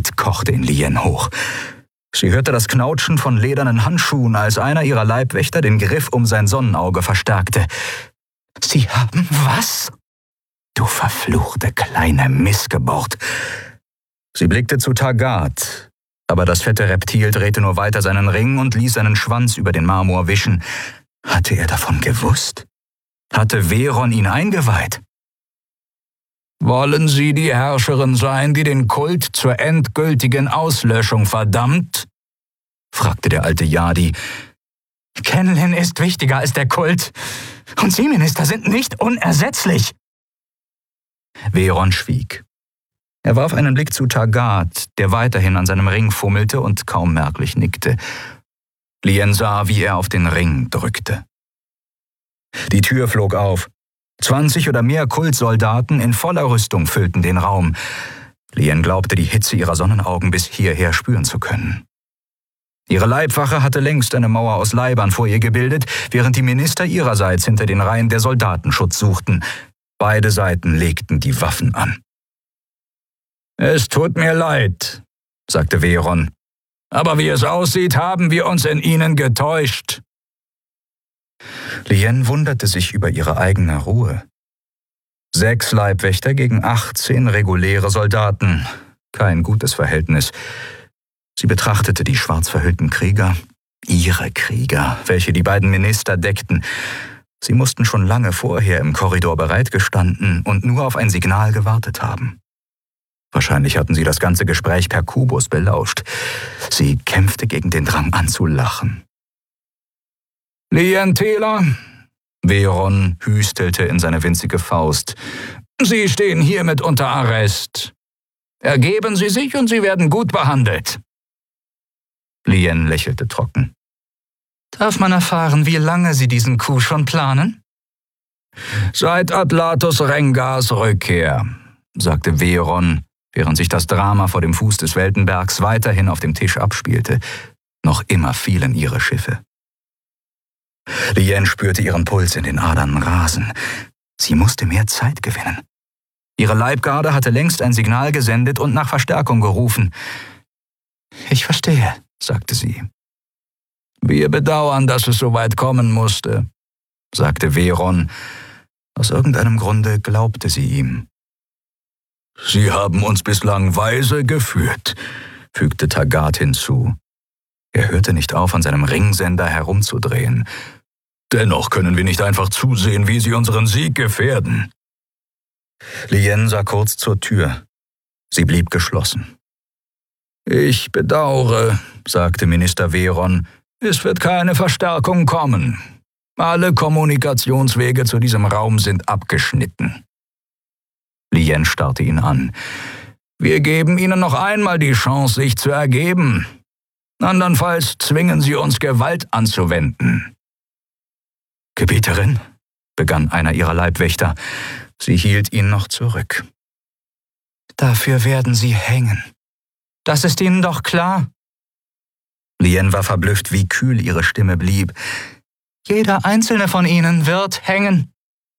Blut kochte in Lien hoch. Sie hörte das Knautschen von ledernen Handschuhen, als einer ihrer Leibwächter den Griff um sein Sonnenauge verstärkte. »Sie haben was?« »Du verfluchte kleine Missgeburt!« Sie blickte zu Taggart, aber das fette Reptil drehte nur weiter seinen Ring und ließ seinen Schwanz über den Marmor wischen. Hatte er davon gewusst? Hatte Veron ihn eingeweiht? »Wollen Sie die Herrscherin sein, die den Kult zur endgültigen Auslöschung verdammt?« fragte der alte Yadi. »Kenlin ist wichtiger als der Kult, und Sie, Minister, sind nicht unersetzlich.« Veron schwieg. Er warf einen Blick zu Taggart, der weiterhin an seinem Ring fummelte und kaum merklich nickte. Lien sah, wie er auf den Ring drückte. Die Tür flog auf. 20 oder mehr Kultsoldaten in voller Rüstung füllten den Raum. Lien glaubte, die Hitze ihrer Sonnenaugen bis hierher spüren zu können. Ihre Leibwache hatte längst eine Mauer aus Leibern vor ihr gebildet, während die Minister ihrerseits hinter den Reihen der Soldaten Schutz suchten. Beide Seiten legten die Waffen an. »Es tut mir leid«, sagte Veron, »aber wie es aussieht, haben wir uns in Ihnen getäuscht.« Lien wunderte sich über ihre eigene Ruhe. 6 Leibwächter gegen 18 reguläre Soldaten. Kein gutes Verhältnis. Sie betrachtete die schwarz verhüllten Krieger, ihre Krieger, welche die beiden Minister deckten. Sie mussten schon lange vorher im Korridor bereitgestanden und nur auf ein Signal gewartet haben. Wahrscheinlich hatten sie das ganze Gespräch per Kubus belauscht. Sie kämpfte gegen den Drang an zu lachen. »Lien Taylor«, Veron hüstelte in seine winzige Faust, »Sie stehen hiermit unter Arrest. Ergeben Sie sich und Sie werden gut behandelt.« Lien lächelte trocken. »Darf man erfahren, wie lange Sie diesen Coup schon planen?« »Seit Atlatus Rengars Rückkehr«, sagte Veron, während sich das Drama vor dem Fuß des Weltenbergs weiterhin auf dem Tisch abspielte. Noch immer fielen ihre Schiffe. Lien spürte ihren Puls in den Adern rasen. Sie musste mehr Zeit gewinnen. Ihre Leibgarde hatte längst ein Signal gesendet und nach Verstärkung gerufen. »Ich verstehe«, sagte sie. »Wir bedauern, dass es so weit kommen musste«, sagte Veron. Aus irgendeinem Grunde glaubte sie ihm. »Sie haben uns bislang weise geführt«, fügte Taggart hinzu. Er hörte nicht auf, an seinem Ringsender herumzudrehen. »Dennoch können wir nicht einfach zusehen, wie Sie unseren Sieg gefährden.« Lien sah kurz zur Tür. Sie blieb geschlossen. »Ich bedauere«, sagte Minister Veron, »es wird keine Verstärkung kommen. Alle Kommunikationswege zu diesem Raum sind abgeschnitten.« Lien starrte ihn an. »Wir geben Ihnen noch einmal die Chance, sich zu ergeben. Andernfalls zwingen Sie uns, Gewalt anzuwenden.« »Gebieterin«, begann einer ihrer Leibwächter. Sie hielt ihn noch zurück. »Dafür werden Sie hängen. Das ist Ihnen doch klar?« Lien war verblüfft, wie kühl ihre Stimme blieb. »Jeder einzelne von Ihnen wird hängen.«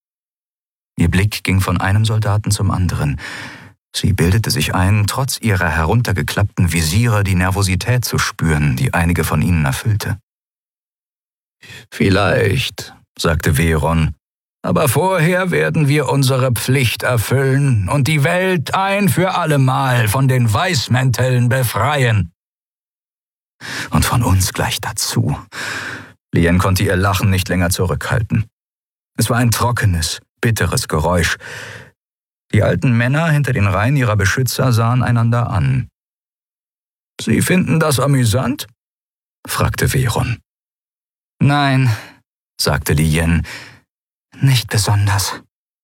Ihr Blick ging von einem Soldaten zum anderen. Sie bildete sich ein, trotz ihrer heruntergeklappten Visiere die Nervosität zu spüren, die einige von ihnen erfüllte. »Vielleicht«, sagte Veron, »aber vorher werden wir unsere Pflicht erfüllen und die Welt ein für allemal von den Weißmänteln befreien.« »Und von uns gleich dazu.« Lien konnte ihr Lachen nicht länger zurückhalten. Es war ein trockenes, bitteres Geräusch. Die alten Männer hinter den Reihen ihrer Beschützer sahen einander an. »Sie finden das amüsant?« fragte Veron. »Nein«, sagte Lien, »nicht besonders.«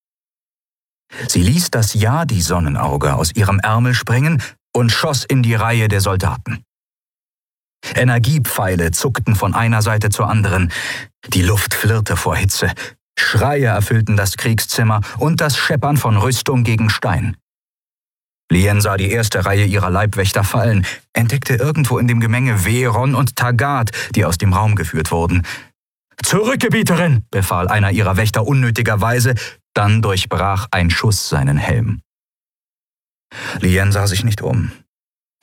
Sie ließ das Yadi-Sonnenauge aus ihrem Ärmel springen und schoss in die Reihe der Soldaten. Energiepfeile zuckten von einer Seite zur anderen. Die Luft flirrte vor Hitze. Schreie erfüllten das Kriegszimmer und das Scheppern von Rüstung gegen Stein. Lien sah die erste Reihe ihrer Leibwächter fallen, entdeckte irgendwo in dem Gemenge Veron und Taggart, die aus dem Raum geführt wurden. »Zurück, Gebieterin«, befahl einer ihrer Wächter unnötigerweise, dann durchbrach ein Schuss seinen Helm. Lien sah sich nicht um.